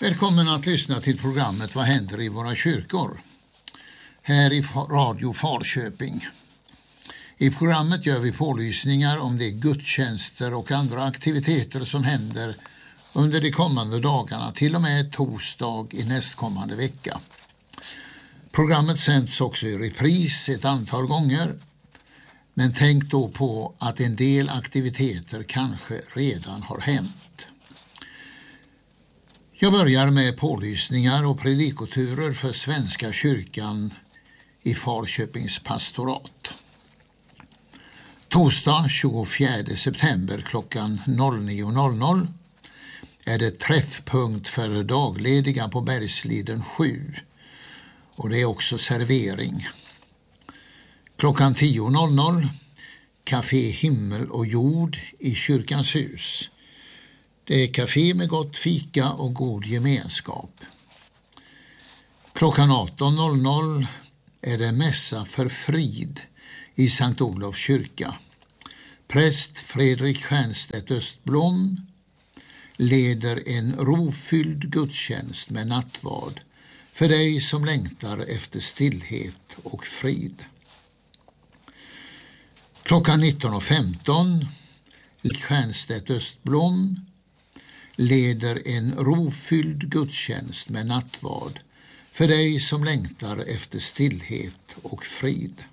Välkommen att lyssna till programmet Vad händer i våra kyrkor? Här i Radio Falköping. I programmet gör vi pålysningar om de gudstjänster och andra aktiviteter som händer under de kommande dagarna till och med torsdag i nästkommande vecka. Programmet sänds också i repris ett antal gånger, men tänk då på att en del aktiviteter kanske redan har hänt. Jag börjar med pålysningar och predikoturer för Svenska kyrkan i Falköpings pastorat. Torsdag 24 september klockan 09.00 är det träffpunkt för daglediga på Bergsliden 7 och det är också servering. Klockan 10.00 Café Himmel och jord i Kyrkans hus. Det är kafé med gott fika och god gemenskap. Klockan 18.00 är det mässa för frid i Sankt Olofs kyrka. Präst Fredrik Stjernstedt Östblom leder en rofylld gudstjänst med nattvard för dig som längtar efter stillhet och frid. Klockan 19.15 Stjernstedt Östblom leder en rofylld gudstjänst med nattvard för dig som längtar efter stillhet och frid.